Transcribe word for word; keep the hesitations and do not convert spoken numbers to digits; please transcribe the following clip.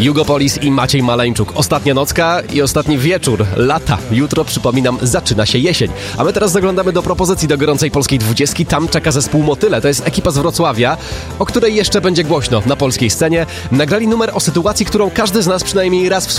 Jugopolis i Maciej Maleńczuk. Ostatnia nocka i ostatni wieczór lata. Jutro, przypominam, zaczyna się jesień. A my teraz zaglądamy do propozycji do gorącej polskiej dwudziestki. Tam czeka zespół Motyle. To jest ekipa z Wrocławia, o której jeszcze będzie głośno na polskiej scenie. Nagrali numer o sytuacji, którą każdy z nas przynajmniej raz w